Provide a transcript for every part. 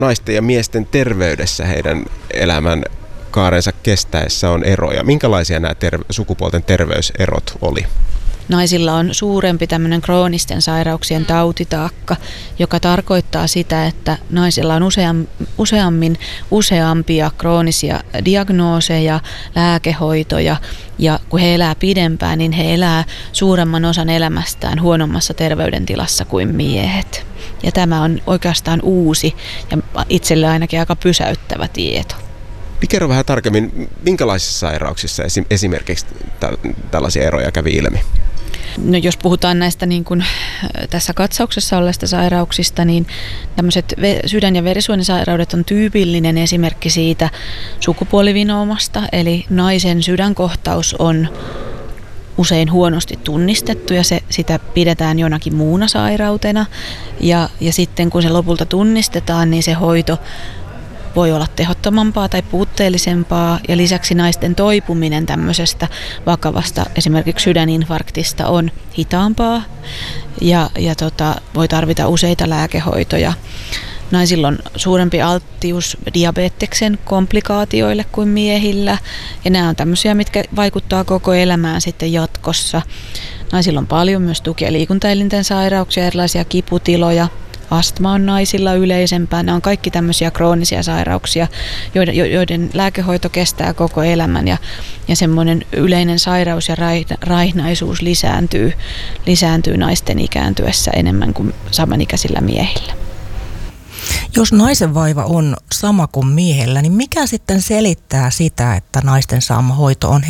naisten ja miesten terveydessä heidän elämän kaarensa kestäessä on eroja. Minkälaisia nämä sukupuolten terveyserot oli? Naisilla on suurempi tämmöinen kroonisten sairauksien tautitaakka, joka tarkoittaa sitä, että naisilla on useampia kroonisia diagnooseja, lääkehoitoja, ja kun he elää pidempään, niin he elää suuremman osan elämästään huonommassa terveydentilassa kuin miehet. Ja tämä on oikeastaan uusi ja itselle ainakin aika pysäyttävä tieto. Kerro vähän tarkemmin, minkälaisissa sairauksissa esimerkiksi tällaisia eroja kävi ilmi? No jos puhutaan näistä niin kuin tässä katsauksessa olleista sairauksista, niin tämmöiset sydän- ja verisuonisairaudet on tyypillinen esimerkki siitä sukupuolivinoumasta, eli naisen sydänkohtaus on usein huonosti tunnistettu ja sitä pidetään jonakin muuna sairautena. Ja sitten kun se lopulta tunnistetaan, niin se hoito voi olla tehottomampaa tai puutteellisempaa, ja lisäksi naisten toipuminen tämmöisestä vakavasta esimerkiksi sydäninfarktista on hitaampaa ja voi tarvita useita lääkehoitoja. Naisilla on suurempi alttius diabeteksen komplikaatioille kuin miehillä, ja nämä on tämmöisiä, mitkä vaikuttaa koko elämään sitten jatkossa. Naisilla on paljon myös tuki- ja liikuntaelinten sairauksia, erilaisia kiputiloja. Astma on naisilla yleisempää. Nämä on kaikki tämmöisiä kroonisia sairauksia, joiden lääkehoito kestää koko elämän, ja semmoinen yleinen sairaus ja raihnaisuus lisääntyy naisten ikääntyessä enemmän kuin samanikäisillä miehillä. Jos naisen vaiva on sama kuin miehellä, niin mikä sitten selittää sitä, että naisten saama hoito on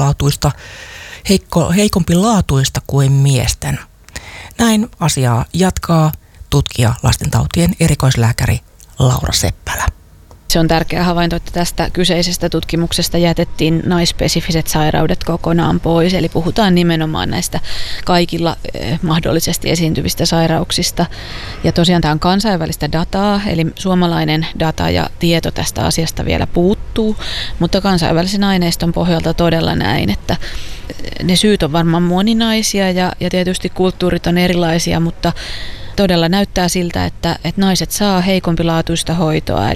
heikompi laatuista kuin miesten? Näin asiaa jatkaa tutkija, lastentautien erikoislääkäri Laura Seppälä. Se on tärkeä havainto, että tästä kyseisestä tutkimuksesta jätettiin naispesifiset sairaudet kokonaan pois. Eli puhutaan nimenomaan näistä kaikilla mahdollisesti esiintyvistä sairauksista. Ja tosiaan tämä on kansainvälistä dataa, eli suomalainen data ja tieto tästä asiasta vielä puuttuu. Mutta kansainvälisen aineiston pohjalta todella näin, että ne syyt on varmaan moninaisia ja tietysti kulttuurit on erilaisia, mutta todella näyttää siltä, että naiset saa heikompilaatuista hoitoa,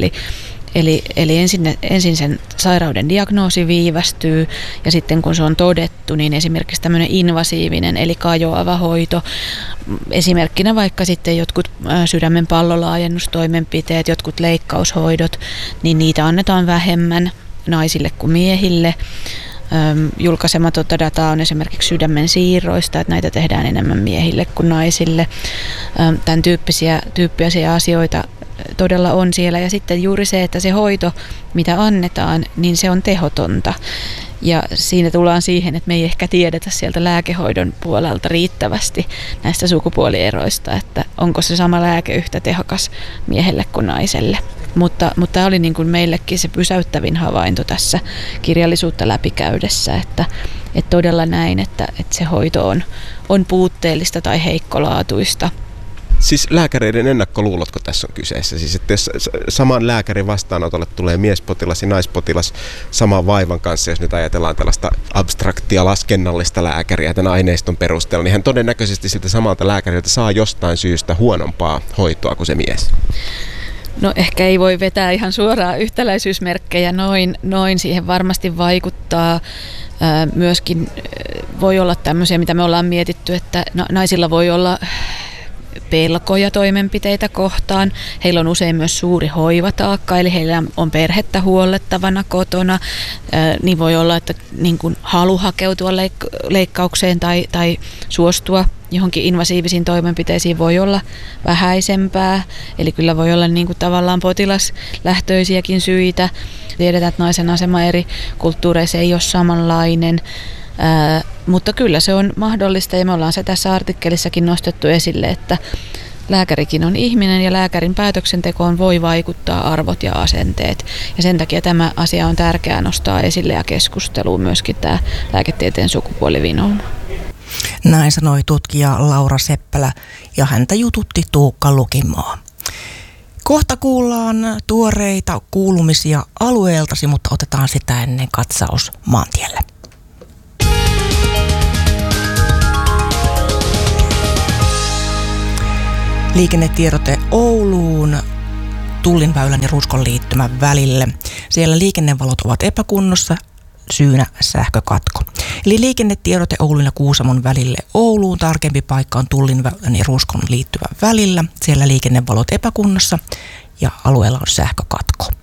eli ensin sen sairauden diagnoosi viivästyy, ja sitten kun se on todettu, niin esimerkiksi tämmöinen invasiivinen eli kajoava hoito, esimerkkinä vaikka sitten jotkut sydämen pallolaajennustoimenpiteet, jotkut leikkaushoidot, niin niitä annetaan vähemmän naisille kuin miehille. Julkaisematonta dataa on esimerkiksi sydämen siirroista, että näitä tehdään enemmän miehille kuin naisille. Tämän tyyppisiä asioita todella on siellä. Ja sitten juuri se, että se hoito, mitä annetaan, niin se on tehotonta. Ja siinä tullaan siihen, että me ei ehkä tiedetä sieltä lääkehoidon puolelta riittävästi näistä sukupuolieroista, että onko se sama lääke yhtä tehokas miehelle kuin naiselle. Mutta tämä oli niin kuin meillekin se pysäyttävin havainto tässä kirjallisuutta läpikäydessä, että todella näin, että se hoito on puutteellista tai heikkolaatuista. Siis lääkäreiden ennakkoluulotko tässä on kyseessä? Siis että jos saman lääkärin vastaanotolle tulee miespotilas ja naispotilas saman vaivan kanssa, jos nyt ajatellaan tällaista abstraktia laskennallista lääkäriä tämän aineiston perusteella, niin hän todennäköisesti siltä samalta lääkäriltä saa jostain syystä huonompaa hoitoa kuin se mies. No ehkä ei voi vetää ihan suoraan yhtäläisyysmerkkejä noin. Siihen varmasti vaikuttaa. Myöskin voi olla tämmöisiä, mitä me ollaan mietitty, että naisilla voi olla pelkoja toimenpiteitä kohtaan. Heillä on usein myös suuri hoivataakka, eli heillä on perhettä huollettavana kotona. Niin voi olla, että niin kuin halu hakeutua leikkaukseen tai suostua johonkin invasiivisiin toimenpiteisiin voi olla vähäisempää. Eli kyllä voi olla niin kuin tavallaan potilaslähtöisiäkin syitä. Tiedetään, että naisen asema eri kulttuureissa ei ole samanlainen. Mutta kyllä se on mahdollista, ja me ollaan se tässä artikkelissakin nostettu esille, että lääkärikin on ihminen ja lääkärin päätöksentekoon voi vaikuttaa arvot ja asenteet. Ja sen takia tämä asia on tärkeää nostaa esille ja keskusteluun myöskin tämä lääketieteen sukupuolivinouma. Näin sanoi tutkija Laura Seppälä, ja häntä jututti Tuukka Lukimaa. Kohta kuullaan tuoreita kuulumisia alueeltasi, mutta otetaan sitä ennen katsaus maantielle. Liikennetiedote Ouluun. Tullinväylän ja Ruskon liittymän välille. Siellä liikennevalot ovat epäkunnossa, syynä sähkökatko. Eli liikennetiedote Oulun ja Kuusamon välille Ouluun. Tarkempi paikka on Tullinväylän ja Ruskon liittymän välillä. Siellä liikennevalot epäkunnossa ja alueella on sähkökatko.